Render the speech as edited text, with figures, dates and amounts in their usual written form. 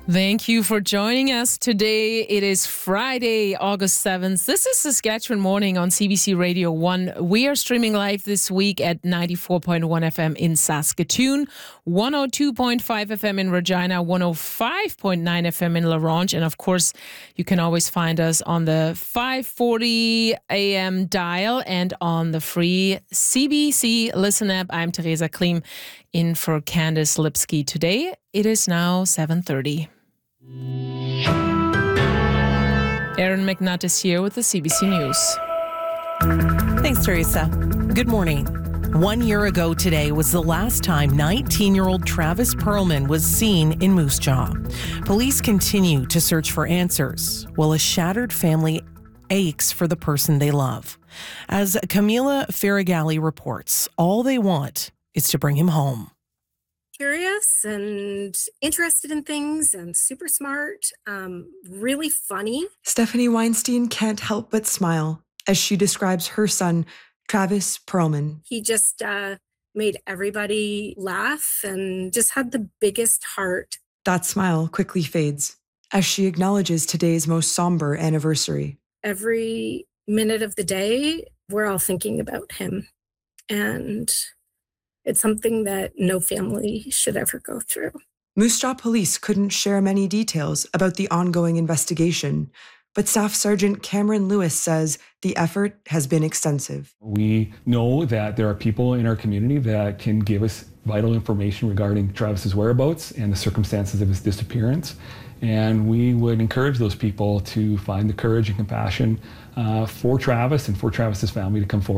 Thank you for joining us today. It is Friday, August 7th. This is Saskatchewan Morning on CBC Radio 1. We are streaming live this week at 94.1 FM in Saskatoon, 102.5 FM in Regina, 105.9 FM in La Ronge. And of course, you can always find us on the 540 AM dial and on the free CBC Listen app. I'm Teresa Klim in for Candice Lipsky. Today, it is now 7:30. Erin McNutt is here with the CBC News. Thanks, Teresa. Good morning. 1 year ago today was the last time 19-year-old Travis Perlman was seen in Moose Jaw. Police continue to search for answers, while a shattered family aches for the person they love. As Camila Faragalli reports, all they want is to bring him home. Curious and interested in things and super smart, really funny. Stephanie Weinstein can't help but smile as she describes her son, Travis Perlman. He just made everybody laugh and just had the biggest heart. That smile quickly fades as she acknowledges today's most somber anniversary. Every minute of the day, we're all thinking about him. And it's something that no family should ever go through. Moose Jaw police couldn't share many details about the ongoing investigation, but Staff Sergeant Cameron Lewis says the effort has been extensive. We know that there are people in our community that can give us vital information regarding Travis's whereabouts and the circumstances of his disappearance. And we would encourage those people to find the courage and compassion for Travis and for Travis's family to come forward.